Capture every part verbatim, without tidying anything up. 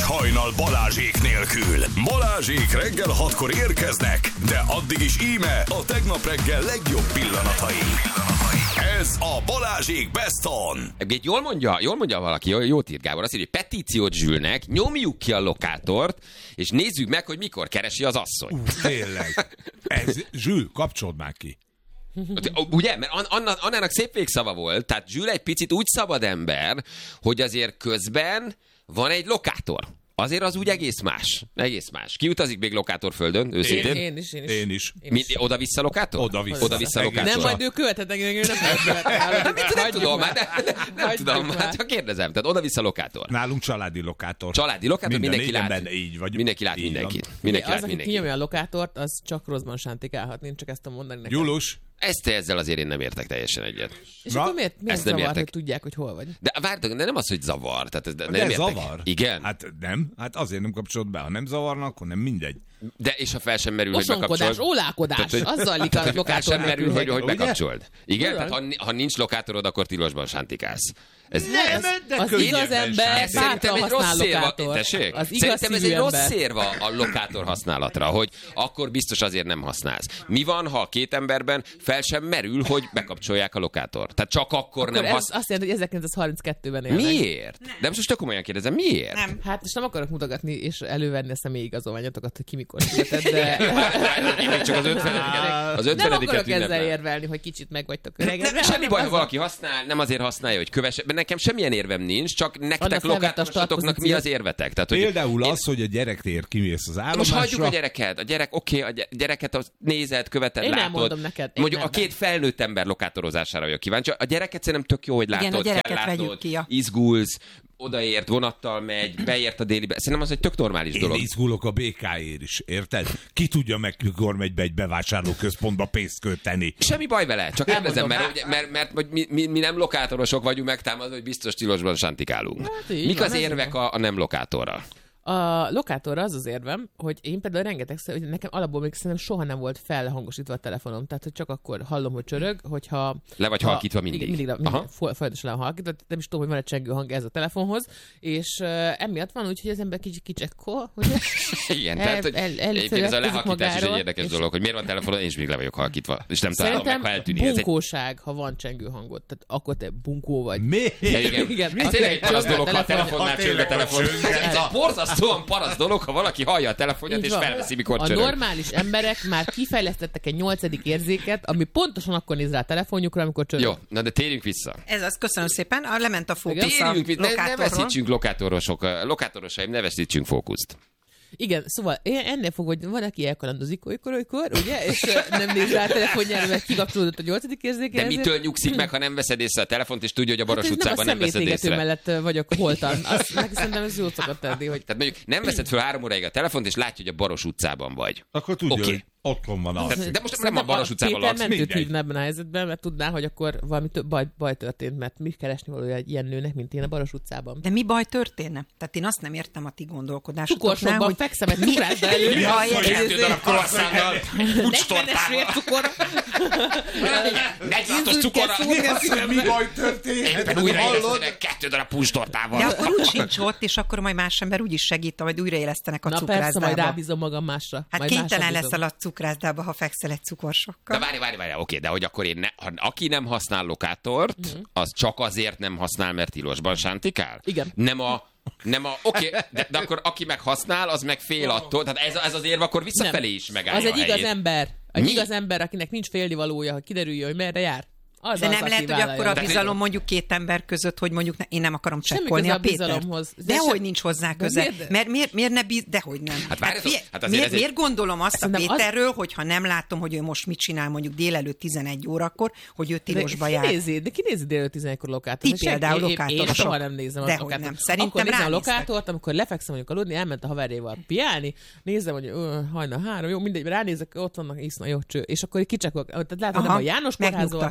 hajnal Balázsék nélkül. Balázsék reggel hatkor érkeznek, de addig is íme a tegnap reggel legjobb pillanatai. Ez a Balázsék Best On. Egyébként jól mondja, jól mondja valaki, jó, jót írt Gábor, azt írja, hogy petíciót Zsülnek, nyomjuk ki a lokátort, és nézzük meg, hogy mikor keresi az asszony. Uh, tényleg. Ez, Zsül, kapcsold már ki. Ugye? Mert Anna, Annának szép végszava volt, tehát Zsül egy picit úgy szabad ember, hogy azért közben van egy lokátor. Azért az úgy egész más. Egész más. Ki utazik még lokátorföldön, őszintén? Én, én is, én is. Én is. Én is. Oda-vissza lokátor? Oda-vissza. Oda-vissza lokátor. Nem, majd ő követhet engem, ő nem lehet. Nem tudom, már nem, nem tudom, hát csak kérdezem. Tehát oda-vissza lokátor. Nálunk családi lokátor. Családi lokátor, Minden, mindenki lát. Benne, így vagy. Mindenki lát így mindenkit. van. Mindenki Az, lát aki mindenkit. kinyomja a lokátort, az csak rosszban sántikálhat. Én csak ezt tudom mondani nekem. Julus. Ezt ezzel azért én nem értek teljesen egyet. És Na, akkor miért, miért ezt nem zavar, értek. hogy tudják, hogy hol vagy? De várjatok, de nem az, hogy zavar. Tehát ez, de De nem ez értek. zavar? Igen. Hát nem. Hát azért nem kapcsolod be. Ha nem zavarna, akkor nem mindegy. De és ha fel sem merül, hogy Osonkodás, bekapcsold. ólákodás, Tehát, hogy- az zajlik a Fel lokátor sem merül, nélkül. hogy, hogy Ugye? bekapcsold. Igen, Olyan. tehát ha, ha nincs lokátorod, akkor tilosban sántikálsz. Ez, Nem, de Az könnyebben igaz ember ez szerintem bátran egy rossz használ szérva. lokátor. Tessék? Az igaz Szerintem ez szívű egy rossz ember. szérva a lokátor használatra, hogy akkor biztos azért nem használsz. Mi van, ha a két emberben fel sem merül, hogy bekapcsolják a lokátort? Tehát csak akkor, Akkor nem ez használ. azt jelenti, hogy ezerkilencszázharminckettőben élnek. Miért? De most csak komolyan kérdezem, miért? Nem. Hát most nem akarok mutogatni és elővenni a személyigazolványotokat, hogy ki mikor született, de Csak az ötvenediket. Az nem ötvenediket akarok ezzel ünnepel. érvelni, hogy kicsit meg vagytok öregedve. Nem, semmi hanem baj, ha az- valaki használ, nem azért használja, hogy kövesse. Nekem semmilyen érvem nincs, csak nektek felvett a lokátorostatoknak mi az érvetek? Tehát, hogy Például én- az, hogy a gyerektér kimész az állomásra. Most hagyjuk a gyereket. A gyerek, oké, okay, a gy- gyereket azt nézed, követed, Én nem látod. mondom neked, én Mondjuk nem. a két felnőtt ember lokátorozására vagyok kíváncsi. A gyereket szerintem tök jó, hogy látod, Igen, a gyereket kell látnod, vegyük ki, ja. izgulsz, odaért, vonattal megy, beért a délibe. Szerintem az egy tök normális Én dolog. izgulok a bé ká-ért is, érted? Ki tudja meg, mikor megy be egy bevásárlóközpontba pénzt költeni. Semmi baj vele, csak kérdezem, Elmondom. mert, mert, mert, mert mi, mi, mi nem lokátorosok vagyunk megtámadva, hogy biztos tilosban sántikálunk. Hát így Mik van, az ez érvek a, a nem lokátorra? A lokátorra az az érvem, hogy én például rengetegszer, hogy nekem alapból még szerintem soha nem volt felhangosítva a telefonom, tehát hogy csak akkor hallom, hogy csörög, hogyha... Le vagy ha- halkítva mindig. Igen, mindig, Aha. mindig fo- folyamatosan le van halkítva, tehát nem is tudom, hogy van egy csengő hang ez a telefonhoz, és uh, emiatt van úgy, hogy az ember kicsit kicsekkol, ugye? Igen, El- tehát hogy el- egyébként ez a elfeledkezik lehakítás is egy magáról, érdekes és- dolog, hogy miért van telefonon, én is még le vagyok halkítva, és nem találom meg, Szerintem ha eltűnik. Ez egy... bunkóság, ha van csengő hangot, tehát akkor te bunkó vagy. Mi? Ja, igen. Igen, Ez akkor tényleg egy egy parasz dolog, ha a telefon- telefonnál ha csörög a tényleg telefon. csörög. Ez a borzasztóan parasz dolog, ha valaki hallja a telefonját, Így és van. felveszi, mikor A csörög. normális emberek már kifejlesztettek egy nyolcadik érzéket, ami pontosan akkor néz rá a telefonjukra, amikor csörög. Jó, na de térjünk vissza. Ez az, köszönöm szépen. A lement a fókusz a Térjünk vissza, ne, ne lokátorról. veszítsünk lokátorosok, lokátorosaim, ne veszítsünk fókuszt. Igen, szóval én ennél fog, hogy van, aki elkalandozik olykor, olykor, ugye, és ö, nem néz rá a telefonjára, mert kikapcsolódott a nyolcadik érzéke. De ezért- mitől nyugszik meg, ha nem veszed észre a telefont, és tudja, hogy a Baros Hát ez utcában nem nem a veszed szemétégető észre? mellett ö, vagyok holtan. Azt meg szerintem ez jót szokott tenni, hogy Tehát mondjuk nem veszed föl három óráig a telefont, és látja, hogy a Baros utcában vagy. Akkor tudja, Oké. hogy otthon van az. Tehát- de most nem Szerintem a Baros utcában Péter laksz, nem tud mindegy. hívni ebben a helyzetben, mert tudná, hogy akkor valami több baj, baj történt, mert mi keresni valója egy ilyen nőnek, mint én a Baros utcában. De mi baj történne? Tehát én azt nem értem a ti gondolkodásotoknál, Cukorsokban hogy fekszem egy cukrászda elő. Ja, értem. Kettő darab croissannnal, negyvenes vércukor. negyvenhatos cukorra, Mi baj történt? éppen újraélesztenek kettő darab puncstortával. De akkor úgy sincs ott, és akkor majd más ember úgy is segít, majd újraélesztenek a Na persze, majd cukrászdába. rábízom magam másra. Hát majd kénytelen másra leszel bízom. a cukrászdába, ha fekszel egy De cukorsokkal. várj, várj, várj, oké, de hogy akkor én ne, ha, aki nem használ lokátort, Mhm. az csak azért nem használ, mert tilosban sántikál? Igen. Nem a nem a, oké, de, de akkor aki meg használ, az meg fél attól, tehát ez, ez az érv akkor visszafelé Nem. is megállja Az a egy igaz helyét. ember. Egy Mi? igaz ember, akinek nincs félnivalója, hogy kiderüljön, hogy merre jár. Az De az, nem aki lehet, hogy vállalja. akkor a De- bizalom mondjuk két ember között, hogy mondjuk ne, én nem akarom Semmi csekkolni köze a a Pétert. bizalomhoz. De Dehogy sem- nincs hozzá De köze. miért? Mert miért, miért ne bíz... Dehogy nem. Hát várjatok, fie- hát azért miért, ez egy- miért gondolom azt a Szerintem az- Péterről, hogyha nem látom, hogy ő most mit csinál mondjuk délelőtt tizenegy órakor, hogy ő De tilosba ki jár. nézi, de ki nézi délelőtt tizenegykor lokátort? Ti például Én- én- Én lokátorosok. soha nem nézem a Dehogy lokátort. nem. Szerintem Akkor nézem a ránéztek. lokátort, amikor lefekszem mondjuk aludni, elment a haverjával piálni, nézem, hogy ö, hajnal három, jó, mindegy, ránézek, ott vannak, iszna, jó cső, és akkor kicsekol, tehát látom, Aha, nem a János kórházol. megnyugtat. Igen,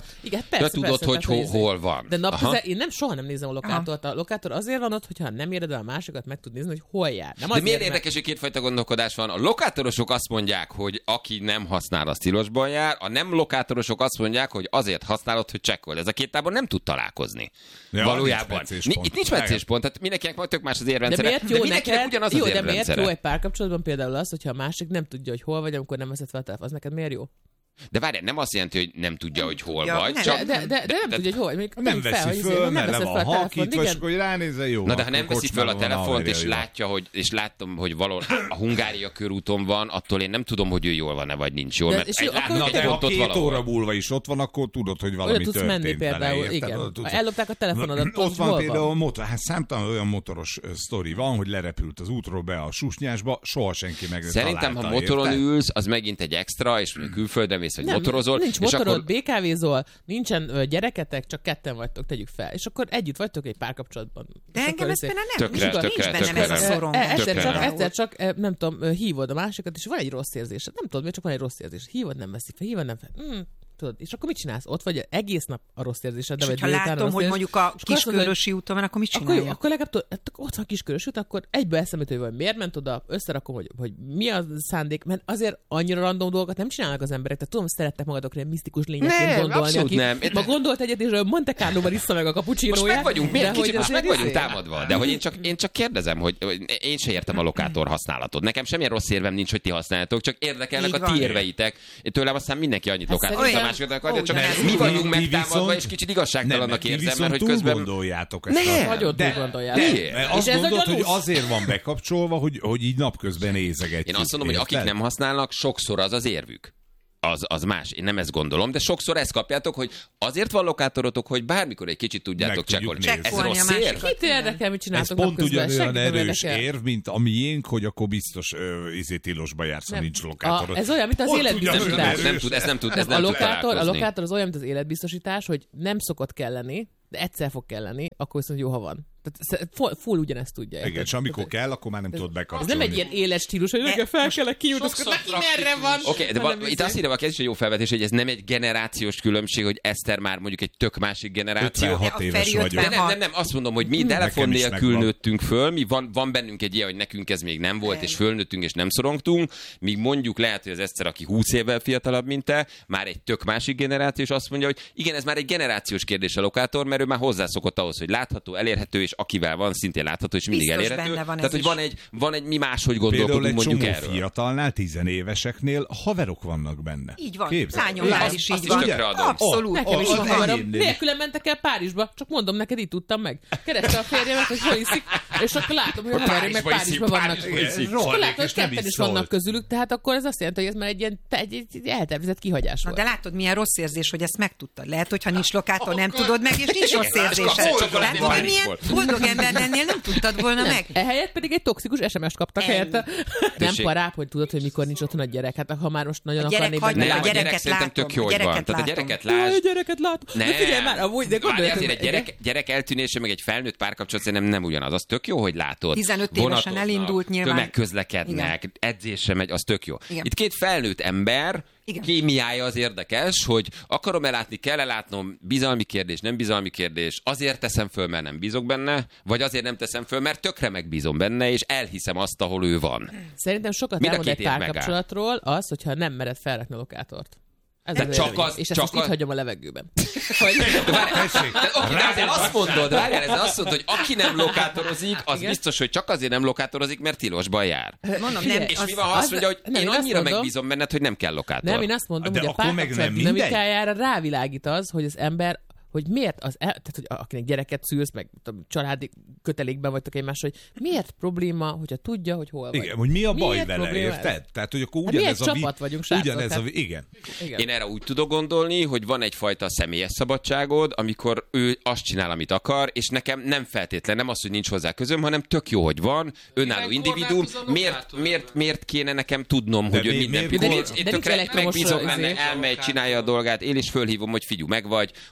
persze, de tudod, persze, hogy tehát, hol, hol van. De napközben én nem soha nem nézem a lokátort. Aha. A lokátor azért van ott, hogyha nem éred el a másikat, meg tud nézni, hogy hol jár. Nem De azért, miért mert- érdekes, hogy kétfajta gondolkodás van? A lokátorosok azt mondják, hogy aki nem használ, az tilosban jár, a nem lokátorosok azt mondják, hogy azért használod, hogy csekkold. Ez a két tábor nem tud találkozni. Ja, Valójában. nincs meccéspont. Ni- Itt nincs meccéspont, tehát mindenkinek majd tök más az De érrendszere. miért jó mindenkinek neked? ugyanaz Jó, az de miért érrendszere. jó egy párkapcsolatban például az, hogyha a másik nem tudja, hogy hol vagy, amikor nem veszed fel a telefon. Az neked miért jó? De várjál, nem azt jelenti, hogy nem tudja, hogy hol tudja. vagy. Nem, Csak... De, de, de, de nem de- tudja, hogy hol. Még Nem tegyük veszi hogy izé, föl, nem mert le veszed van fel a telefont, halkítva, és igen. akkor ránézze, jó. Na de ha akkor nem veszi föl a kocsmában van telefont, és haverja, jó. látja, hogy, és látom, hogy valahol a Hungária körúton van, attól én nem tudom, hogy ő jól van-e, vagy nincs jól. De- Mert és egy, jó, akkor Na egy de ha pontot két valahol. óra múlva is ott van, akkor tudod, hogy valami Oda tudsz történt menni vele, például, érted? igen. Oda Ha tudsz- ellopták a telefonodat, Ott tudod, van hol például van. motor, hát számtalan olyan motoros ö, sztori van, hogy lerepült az útról be a susnyásba, soha senki meg nem Szerintem, ha találta, motoron érted? ülsz, az megint egy extra, és külföldön mész, vagy Nem, motorozol. nincs és motorod, akkor... bé ká vézol, nincsen ö, gyereketek, csak ketten vagytok, tegyük fel. És akkor együtt vagytok egy párkapcsolatban. De És engem akkor ez izé- például nem, Tökre, nincs, tökre, nincs bennem tökre ez a nem. szorongás. E- Egyszer Tökre csak, nem. egyszer csak, e, nem tudom, ö, hívod a másikat, és van egy rossz érzésed. Nem tudom, miért csak van egy rossz érzés. Hívod, nem veszi fel, hívod, nem fel. Mm, tudod, és akkor mit csinálsz? Ott vagy egész nap a rossz érzésed. És vagy ha délután a látom, rossz hogy érzés, mondjuk a és akkor azt mondod, hogy Kiskörösi úton van, akkor mit Akkor, jó, csináljak? akkor legalább tudod, hát ott van Kiskörös út, akkor egyből eszembe jut, hogy miért ment oda, összerakom, hogy, hogy mi a szándék, mert azért annyira random dolgokat nem csinálnak az emberek. Tehát tudom, szerettek magadokra ilyen misztikus lényekként Nem, gondolni, abszolút aki nem. ma gondolt egyet, és a Monte Carlo-ban issza meg a Most cappuccinóját. meg vagyunk, de miért hogy kicsit most meg azért vagyunk izé- támadva, de hogy én csak, én csak kérdezem, hogy, hogy én se értem a lokátor használatot. Nekem semmilyen rossz érvem nincs, hogy ti használjátok, csak érdekelnek Így a van. ti érveitek. Én tőlem aztán mindenki annyit lokátor, olyan- a másikat akarja, ó, csak de ez mi úgy vagyunk Ti megtámadva, viszont- és kicsit Nem, igazságtalannak ti érzem, viszont mert hogy túl közben... gondoljátok ezt. Nem. a- Nagyon De- túl gondolják. Miért? Mert És azt ez a gondolod, hogy gyanús. azért van bekapcsolva, hogy, hogy így napközben nézegetjük. Én azt mondom, hogy akik érted? nem használnak, sokszor az az érvük. Az, az más. Én nem ezt gondolom, de sokszor ezt kapjátok, hogy azért van lokátorotok, hogy bármikor egy kicsit tudjátok Meg tudjuk csekkolni. nézni. Ez Csekkolni a rossz érv? másikat. Kit érdekel, mit Ez csináltok pont napközben? ugyanolyan Senkit nem erős érdekel. érv, mint a miénk, hogy akkor biztos ö, izé tilosba jársz, ha Nem. nincs lokátorod. A, ez olyan, mint az Pont életbiztosítás. ugyanolyan Nem, nem tud, ez nem tud, ez a, nem tud lokátor, a találkozni. lokátor az olyan, mint az életbiztosítás, hogy nem szokott kelleni, de egyszer fog kelleni, akkor viszont jó, ha van. Tehát full, full ugyanezt tudja. Igen, érted? és amikor Tehát kell, akkor már nem tudod ez bekapcsolni. nem egy ilyen éles stílus, hogy nekem fel kellek kiutazkodni, neki merre van. Oké, okay, de hanem val- itt izé- azt írja valaki, ez is egy jó felvetés, hogy ez nem egy generációs különbség, hogy Eszter már mondjuk egy tök másik generáció. ötvenhat A éves Feri vagyok. De nem, nem, nem, azt mondom, hogy mi telefon Nekem is nélkül megvan. nőttünk föl, mi van, van bennünk egy ilyen, hogy nekünk ez még nem volt, és fölnőttünk, és nem szorongtunk, míg mondjuk lehet, hogy az Eszter, aki húsz évvel fiatalabb, mint te, már egy tök másik generáció, és azt mondja, hogy igen, ez már egy generációs kérdés a lokátor, mert ő már hozzászokott ahhoz, hogy látható, elérhető, és akivel van, szintén látható, és mindig Biztos elérhető. benne van Tehát, ez hogy van is. egy, van egy, mi máshogy Például gondolkodunk egy mondjuk csomó erről. fiatalnál, tizenéveseknél haverok vannak benne. Így van. Képzeld. Lányomnál Azt- is azt így is van. tökre adom. Abszolút. Nekem is Oh, van oh, haverom. enyémnél. Nélkülem mentek el Párizsba, csak mondom neked, így tudtam meg. Kereste a férjemet, hogy hol iszik, és akkor látom, hogy a haverjaim meg Párizsba iszik, Párizsba vannak. Párizsba iszik. És akkor Rohadék, látom, hogy és nem ketten is is vannak szólt. közülük, tehát akkor ez azt jelenti, hogy ez már egy ilyen te- egy, egy, egy eltervezett kihagyás Na, volt. de látod, milyen rossz érzés, hogy ezt megtudtad. Lehet, hogy ha nincs lokátor, nem tudod meg, és nincs rossz Igen, érzésed. csak- csak Látod, valami hogy milyen volt. boldog ember lennél, nem tudtad volna meg. Ehelyett pedig egy toxikus es em es-t kaptak Ennyi. helyette. Nem Tessék. parább, hogy tudod, hogy mikor nincs otthon a gyerek. Hát ha már most nagyon A gyerek akarné hagyja, benne Nem, a a látni. gyerek gyereket szerintem látom, tök jó, a hogy van. gyereket Tehát a látom. gyereket Jaj, lásd. gyereket látom. Nem. De figyelj már, amúgy, de gondolj, Várj, azért egy hogy- gyerek, gyerek eltűnése, meg egy felnőtt párkapcsolat szerintem nem ugyanaz. Az tök jó, hogy látod. tizenöt évesen Vonatoznak, elindult nyilván. tömegközlekednek, edzésre megy, az tök jó. Igen. Itt két felnőtt ember, Igen. kémiája az érdekes, hogy akarom-e látni, kell-e látnom, bizalmi kérdés, nem bizalmi kérdés, azért teszem föl, mert nem bízok benne, vagy azért nem teszem föl, mert tökre megbízom benne, és elhiszem azt, ahol ő van. Szerintem sokat Mind a elmond egy két év megáll. párkapcsolatról az, hogyha nem mered felrakni a lokátort. Ez De az csak véleményem. az- És ezt csak most itt az- hagyom a levegőben. Hogy... Tessék, De, oké, de ezzel azt mondod, várjál, ezzel azt mondod, hogy aki nem lokátorozik, az Igen. biztos, hogy csak azért nem lokátorozik, mert tilosban jár. Mondom, Figyelj, nem, És az, mi van, ha azt az- mondja, hogy nem, én én azt annyira mondom- megbízom benned, hogy nem kell lokátor. Nem, én azt mondom, De hogy a akkor meg párkapcsolat nem mindegy. dinamikájára rávilágít az, hogy az ember hogy miért az, el, tehát hogy akinek gyereket szülsz, meg tudom, családi kötelékben vagytok egymással, hogy miért probléma, hogyha tudja, hogy hol vagy. Igen, hogy mi a baj Miért vele, probléma ez? érted? Tehát, hogy akkor Hát mi ugyanez egy a... vi- csapat vagyunk, srácok, Ugyanez a... tehát- vi- Igen. Igen. Én erre úgy tudok gondolni, hogy van egyfajta személyes szabadságod, amikor ő azt csinál, amit akar, és nekem nem feltétlen, nem az, hogy nincs hozzá közöm, hanem tök jó, hogy van, önálló Milyen individuum. korlátozó Miért, lokátor? miért, miért kéne nekem tudnom, De hogy ő mi- minden miért pillanat... korlát- Én de nincs tökre elektromos megbízom izé. benne, elmegy, csinálja a dolgát, én is fölhívom, hogy figyú, meg vagy, Lát, hol ez vagy,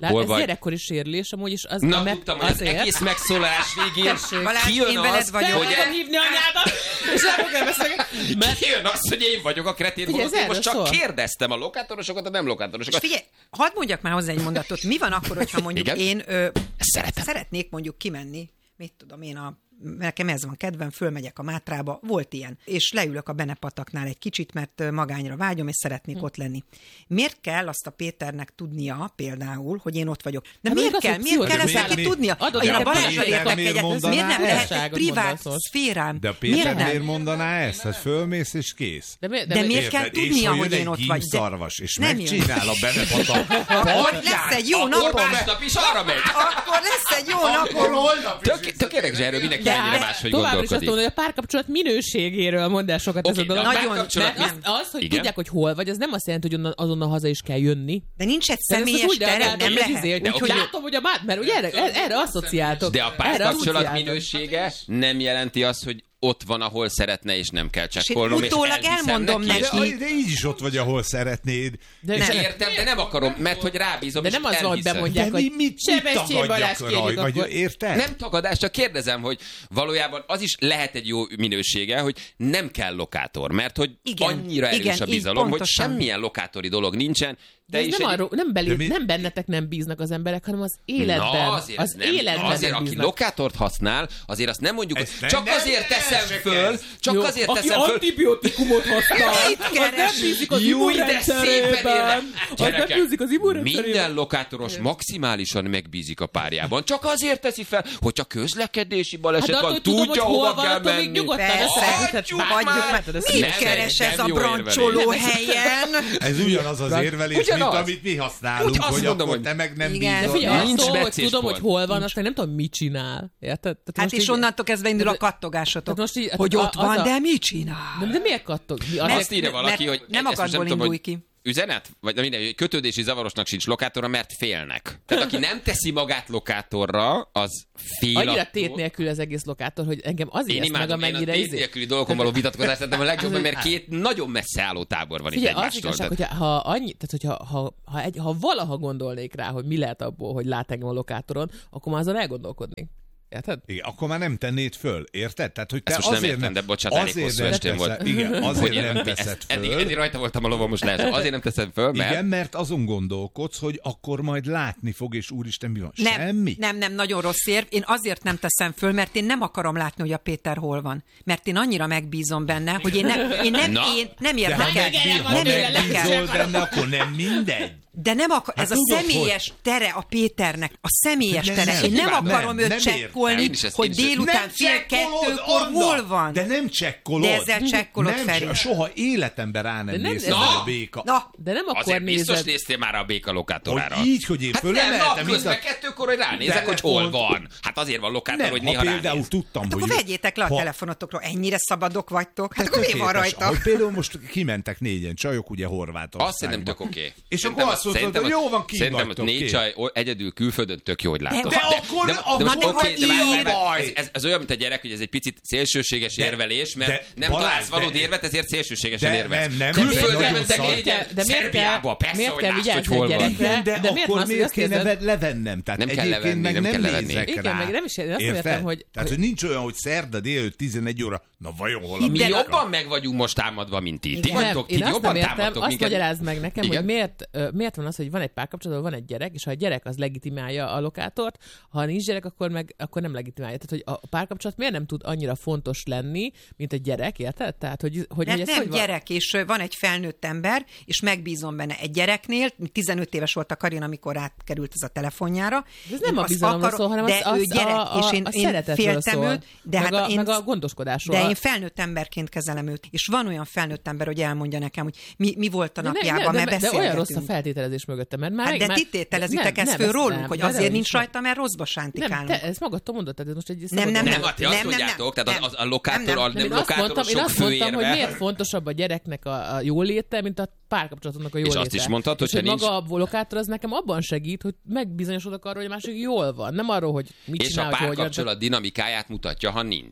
gyerekkori sérülés, amúgy is az... Na, mert tudtam, hogy az azért... egész megszólalás végén Balázs, kijön én veled az, vagyok. hogy Hogy fogom hívni anyádat, és nem fogom beszélni. Mert... kijön az, hogy én vagyok a kretén Figyelj, volt, én ez most csak erről szól. kérdeztem a lokátorosokat, a nem És lokátorosokat. figyelj, hadd mondjak már hozzá egy mondatot. Mi van akkor, hogyha mondjuk Igen? én ö, Szeretem. szeretnék mondjuk kimenni, mit tudom én, a, nekem ez van kedvem, fölmegyek a Mátrába, volt ilyen, és leülök a Benepataknál egy kicsit, mert ö, magányra vágyom, és szeretnék hm. ott lenni. Miért kell azt a Péternek tudnia például, hogy én ott vagyok? De Hát miért az, kell? hogy Miért kell ezt pszichó- neki mi- tudnia? Adott Én a neked Balázsra Péter értek miért egyet, mondaná miért nem lehet egy ezt? privát Mondasz. szférám? De a Miért Péter nem? miért mondaná ezt? Hát fölmész és kész. De, mi, de, De mi- miért kell Érted? És tudnia, ha hogy jön én egy ott vagy? De gímszarvas, és nem jön. megcsinál a Benepata. Akkor lesz egy jó Akkor napom. másnap is arra megy. Akkor lesz egy jó napom. Tök, tök érdekes, erről mindenki de ennyire hát máshogy továbbra is azt gondolkodik. mondom, hogy a párkapcsolat minőségéről mondd el sokat Oké, ez a de dolog. a Nagyon- párkapcsolat- Mert az, az, hogy Igen? tudják, hogy hol vagy, az nem azt jelenti, hogy onnan, azonnal haza is kell jönni. De nincs egy Tehát ezt személyes úgy tere, reagáltam, nem hogy lehet. izé, hogy De úgy, oké. hogy látom, hogy a mát, mert ugye erre, erre, erre asszociáltok. De a Erre párkapcsolat asszociáltok. minősége nem jelenti azt, hogy ott van, ahol szeretne, és nem kell csekkolnom. és utólag elviszem elmondom neki, és neki. De, de így is ott vagy, ahol szeretnéd. De És nem. értem, de nem akarom, mert hogy rábízom, De és nem az van, hogy elhiszem. bemondják, De hogy mi, mit, mit Sebestyén Balázs, tagadjak kérjük raj, akkor. vagy érted? Nem tagadás, csak kérdezem, hogy valójában az is lehet egy jó minősége, hogy nem kell lokátor, mert hogy Igen, annyira erős igen, a így bizalom, hogy pontosan. semmilyen lokátori dolog nincsen. De Te ez is nem, egy... arról, nem, belül, mi- nem bennetek nem bíznak az emberek, hanem az életben. Na, azért az nem. életben Azért, nem aki bíznak. lokátort használ, azért azt nem mondjuk, hogy Ezt nem- csak nem- azért nem- teszem se föl, kezd. csak Jó, azért aki teszem föl. antibiotikumot használ, Mit az keres? nem bízik az Jó, de szépen érve. immunrendszerében. Az nem Gyerekek, bízik az immunrendszerében. minden lokátoros maximálisan megbízik a párjában. Csak azért teszi fel, hogy csak közlekedési baleset Hát van, attól tudom, tudja, hogy hol hova van, kell attól még menni. nyugodtan Persze, összehetett hagyjuk bármit. már. Hát ez Mit nem keres egy- ez nem a jó brancsoló érvelés. helyen? Ez ugyanaz az érvelés, Ugyanaz. mint amit mi használunk, Úgy azt hogy mondom, akkor hogy- te meg nem Igen. De bízol. figyelj, Nincs az szó, hogy becés tudom, hogy pont. hol van, aztán nem tudom, mit csinál. Érted? Tehát Hát most és így- onnantól kezdve indul a Tehát- kattogásotok, tehát most így- hát hogy a- ott az van, a- de mit csinál? De, de miért kattog? Mi azért- Azt írja mert valaki, hogy nem ezt most akadból tudom, indulj hogy ki. Üzenet? Vagy na minden, hogy kötődési zavarosnak sincs lokátora, mert félnek. Tehát aki nem teszi magát lokátorra, az fél Annyira attól. tét nélkül az egész lokátor, hogy engem az Én ijeszt meg, imádom, én a amennyire tét izé. nélküli dolgokon való vitatkozást tettem a legjobb, mert két nagyon messze álló tábor van itt Figyelj, az egymástól. igazság, Tehát- hogyha ha annyi, tehát hogyha ha, ha, egy, ha valaha gondolnék rá, hogy mi lehet abból, hogy lát engem a lokátoron, akkor már azon elgondolkodnék. Érted? Igen, akkor már nem tennéd föl, érted? Tehát, hogy te Ezt most nem azért értem, de bocsánat, elég azért hosszú nem estém teszed- volt. Igen, Hogy azért én- nem ezt- teszed eddig, föl. eddig rajta voltam a lovon, most lehet. Azért nem teszem föl, mert... Igen, mert azon gondolkodsz, hogy akkor majd látni fog, és úristen, mi van? Nem, Semmi? nem, nem, nagyon rossz érv. Én azért nem teszem föl, mert én nem akarom látni, hogy a Péter hol van. Mert én annyira megbízom benne, hogy én nem, én nem, Na. én nem De ha érdekel. megbíz- ha Nem megbízol érdekel. benne, akkor nem mindegy. De nem akar, Hát ez a tudod, személyes tere a Péternek, a személyes De tere. nem, Én nem nem, akarom nem, őt nem csekkolni, értem. Én is ezt- hogy én is ezt- délután Nem fél csekkolod, kettőkor Anna! hol van. De nem csekkolod. De ezzel csekkolod, nem, Feri. soha életemben rá nem De nem- nézsz Na! a béka. Na, De nem akkor Azért biztos nézed. néztél már a béka lokátorára. Hogy így, hogy én Hát nem, fölemeltem, na, mint közben a- kettőkor, hogy ránézek, De hogy hol pont- van. Hát azért van lokátor, Nem, hogy ha néha például ránéz. tudtam, hát hogy... akkor vegyétek le a ha- telefonotokról, ennyire szabadok vagytok. Hát De akkor mi van tökéletes. rajta? Hogy például most kimentek négyen csajok, ugye Horvátországba. Azt szerintem tök oké. És Szerintem akkor azt mondtad, szerintem hogy ott- jó van, ki Szerintem ott vagytok, négy ki? csaj o- egyedül külföldön tök jó, hogy láttok. De akkor- akkor most nem oké, vagy de várj, ilyen várj, baj. ez, ez, ez olyan, mint a gyerek, hogy ez egy picit szélsőséges De- érvelés, mert de nem Balázs, találsz valódi de- érvet, ezért szélsőségesen de érvelsz. nem, nem, Külföldre nagyon mentek szar. négyen, De miért Szerbiába, kell- persze, miért hogy kell lásd, hogy vigyázni hol a van. gyerekre? Igen, de, De miért akkor van az, hogy miért azt kéne érzed- ve- levennem? Tehát Nem kell egyébként levenni, meg nem nem, kell levenni. nézek Igen, rá. meg nem is- én azt Érted? értem, hogy- Tehát, hogy nincs olyan, hogy szerda délőtt tizenegy óra, na vajon hol a Mi De- jobban meg vagyunk most támadva, mint ti. Ti Nem, vagytok, ti én azt jobban nem értem, támadtok azt minket. magyarázd meg nekem, Igen? hogy miért, ö, miért van az, hogy van egy párkapcsolatban, van egy gyerek, és ha a gyerek az legitimálja a lokátort, ha nincs gyerek, akkor meg akkor nem legitimálja. Tehát, hogy a párkapcsolat miért nem tud annyira fontos lenni, mint egy gyerek, érted? Tehát, hogy, hogy, Mert hogy ez nem hogy van? gyerek, és ö, van egy felnőtt ember, és megbízom benne egy gyereknél. tizenöt éves volt a Karin, amikor átkerült ez a telefonjára. De ez nem Én a azt bizalomról akarom- szól, hanem de az, ő az gyerek, a, a, és én, a én szeretetről féltem szól, őt, de meg, hát a, én, meg a gondoskodásról. de én felnőtt emberként kezelem őt, és van olyan felnőtt ember, hogy elmondja nekem, hogy mi, mi volt a De ne- napjában, ne- mert de, de olyan rossz a beszélgetünk. feltételezés mögötte, mert már... Hát de már, ti tételezitek nem, ezt nem, föl rólunk, nem, hogy de azért nem nincs is. rajta, mert rosszba Nem, sántikálunk. te ezt magadtól mondod, tehát ez most egy Nem, szabad nem, dolog. Nem, hát ti azt Nem, nem, mondjátok, nem, tehát az, az a lokátor, nem, nem. a Nem, én nem azt mondtam, én lokátorosok azt fő mondtam, hogy érve. miért fontosabb a gyereknek a, a jóléte, mint a párkapcsolatnak a jóléte. azt is mondtad, és hogyha hogy maga nincs- a lokátor az nekem abban segít, hogy megbizonyosodok arról, hogy a másik jól van. Nem arról, hogy mit És a csinál, hogy hogyan. párkapcsolat dinamikáját mutatja, ha nincs.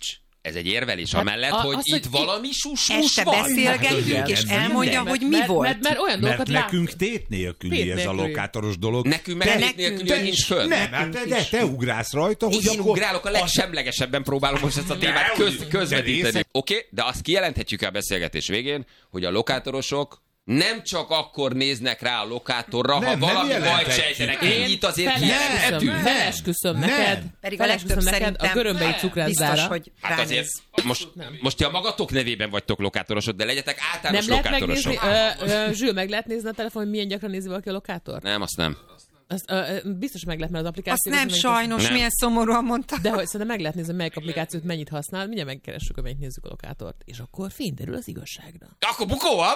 ez egy érvelés Hát amellett, a- hogy az, itt hogy valami susmus Este van. beszélgetjünk, és nem, elmondja, nem, hogy mert, mi mert, volt. Mert, mert olyan Mert dolgokat lát... nekünk tét nélküli Tét ez a nélküli. lokátoros dolog. Nekünk De meg nekünk nélkül is. nincs föl. Nem, hát te, de te ugrálsz rajta, hogy Én akkor... ugrálok, a legsemlegesebben próbálom most ezt a témát De, köz, de közvetíteni. részek- Oké, okay, de azt kijelenthetjük a beszélgetés végén, hogy a lokátorosok nem csak akkor néznek rá a lokátorra, Nem, ha nem valami bajt jelenthetjük. sejtenek. Én Ennyit azért Felesküszöm, kijelenthetünk. felesküszöm Nem. neked, Pedig a legtöbb felesküszöm neked a szerintem görömbei biztos, cukrászdára. hogy Hát azért ránéz. most, most ti a magatok nevében vagytok lokátorosok, de legyetek általános Nem lehet lokátorosok. megnézni, ö, ö, Zsül, meg lehet nézni a telefon, hogy milyen gyakran nézi valaki a lokátort? Nem, azt nem. Azt, ö, ö, biztos meg lehet, mert az Azt applikáció... nem sajnos, Nem. milyen szomorúan mondta. De hogy szerintem meg lehet nézni, melyik applikációt mennyit használ, mindjárt megkeressük, hogy mennyit nézzük a lokátort. És akkor fényderül az igazságra. Akkor bukó van?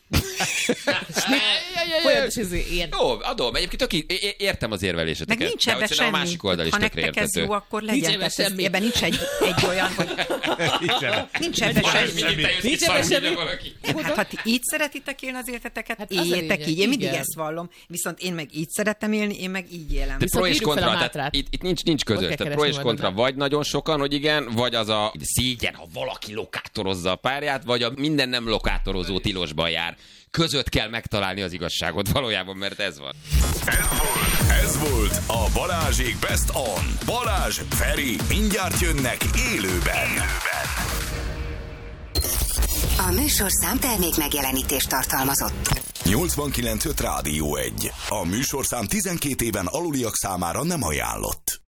Folyamatos izé, ilyen. Jó, adom. Egyébként tök í- é- értem az érveléseteket. Meg nincs de ebbe hogy szerintem semmi. a másik oldal is Ha tökre nektek ez értető. jó, akkor Nincs legyen. ebbe Tehát ez- semmi. Ebben nincs egy, egy olyan, hogy nincs ebbe Balázs, semmi. mindig te jössz Nincs ki, ebbe szarul, semmi. valaki. Hát ha ti így szeretitek élni az életeteket, Hát hát az a éljétek lényeg, így. Én mindig igen. ezt vallom. Viszont én meg így szeretem élni, én meg így élem. De Viszont pro és írjuk fel a kontra, tehát hátrát. itt, itt nincs, nincs közös. kell Tehát pro keresni és majd kontra onnan. vagy nagyon sokan, hogy igen, vagy az a szégyen, ha valaki lokátorozza a párját, vagy a minden nem lokátorozó tilosban jár. Között kell megtalálni az igazságot valójában, mert ez van. Ez volt a Balázsék Best On. Balázs, Feri, mindjárt jönnek élőben. A műsorszám termék megjelenítést tartalmazott. nyolcvankilenc öt Rádió egy. A műsorszám tizenkét éven aluliak számára nem ajánlott.